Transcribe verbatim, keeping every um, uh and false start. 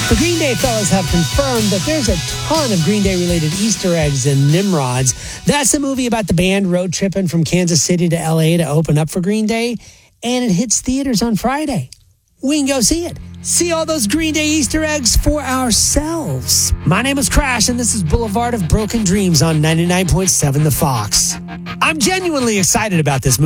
The Green Day fellas have confirmed that there's a ton of Green Day-related Easter eggs in Nimrods. That's a movie about the band road tripping from Kansas City to L A to open up for Green Day, and it hits theaters on Friday. We can go see it. See all those Green Day Easter eggs for ourselves. My name is Crash, and this is Boulevard of Broken Dreams on ninety-nine point seven The Fox. I'm genuinely excited about this movie.